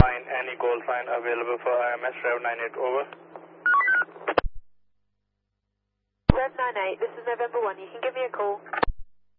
Any gold sign available for IMS Rev 98, over. Rev 98, this is November 1, you can give me a call.